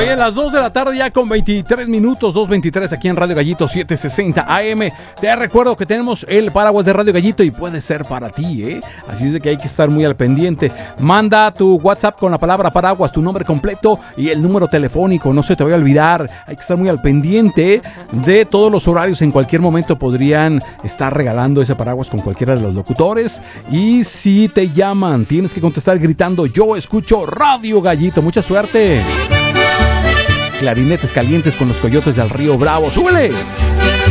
Oye, las 2 de la tarde ya con 23 minutos, 2:23 aquí en Radio Gallito 760 AM. Te recuerdo que tenemos el paraguas de Radio Gallito y puede ser para ti, ¿eh? Así es de que hay que estar muy al pendiente. Manda tu WhatsApp con la palabra paraguas, tu nombre completo y el número telefónico. No se te vaya a olvidar. Hay que estar muy al pendiente de todos los horarios. En cualquier momento podrían estar regalando ese paraguas con cualquiera de los locutores. Y si te llaman, tienes que contestar gritando: yo escucho Radio Gallito. Mucha suerte. Clarinetes calientes con los coyotes del Río Bravo. ¡Súbele!